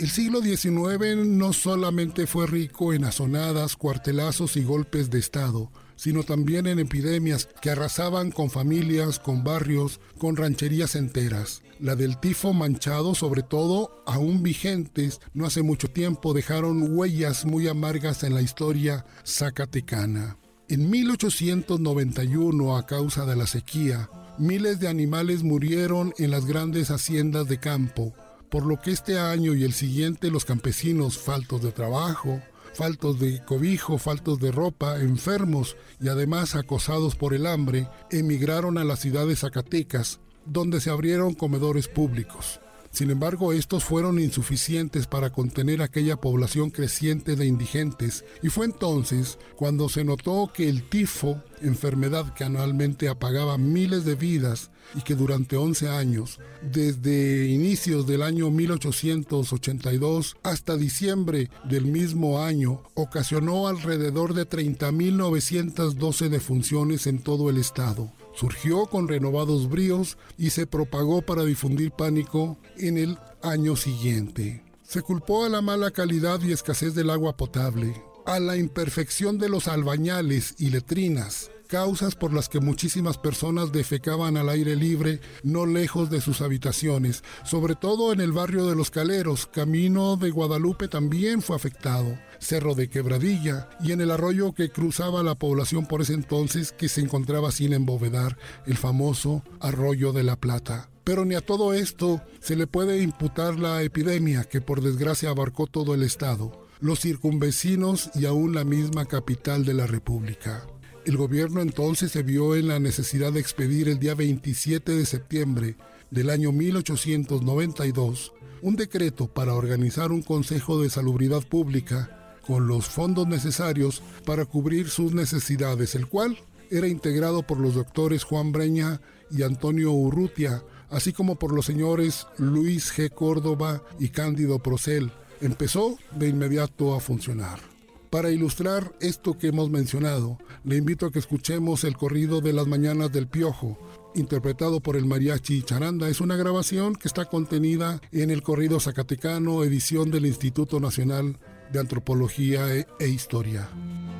El siglo XIX no solamente fue rico en azonadas, cuartelazos y golpes de Estado, sino también en epidemias que arrasaban con familias, con barrios, con rancherías enteras. La del tifo manchado, sobre todo, aún vigentes, no hace mucho tiempo dejaron huellas muy amargas en la historia zacatecana. En 1891, a causa de la sequía, miles de animales murieron en las grandes haciendas de campo, por lo que este año y el siguiente los campesinos, faltos de trabajo, faltos de cobijo, faltos de ropa, enfermos y además acosados por el hambre, emigraron a las ciudades zacatecas, donde se abrieron comedores públicos. Sin embargo, estos fueron insuficientes para contener aquella población creciente de indigentes, y fue entonces cuando se notó que el tifo, enfermedad que anualmente apagaba miles de vidas y que durante 11 años, desde inicios del año 1882 hasta diciembre del mismo año, ocasionó alrededor de 30.912 defunciones en todo el estado. Surgió con renovados bríos y se propagó para difundir pánico en el año siguiente. Se culpó a la mala calidad y escasez del agua potable, a la imperfección de los albañales y letrinas, causas por las que muchísimas personas defecaban al aire libre no lejos de sus habitaciones, sobre todo en el barrio de Los Caleros. Camino de Guadalupe también fue afectado, Cerro de Quebradilla y en el arroyo que cruzaba la población por ese entonces, que se encontraba sin embovedar, el famoso Arroyo de la Plata. Pero ni a todo esto se le puede imputar la epidemia que por desgracia abarcó todo el estado, los circunvecinos y aún la misma capital de la República. El gobierno entonces se vio en la necesidad de expedir el día 27 de septiembre del año 1892 un decreto para organizar un Consejo de Salubridad Pública con los fondos necesarios para cubrir sus necesidades, el cual era integrado por los doctores Juan Breña y Antonio Urrutia, así como por los señores Luis G. Córdoba y Cándido Procel. Empezó de inmediato a funcionar. Para ilustrar esto que hemos mencionado, le invito a que escuchemos el corrido de las Mañanas del Piojo, interpretado por el Mariachi Charanda. Es una grabación que está contenida en el Corrido Zacatecano, edición del Instituto Nacional de Antropología e Historia.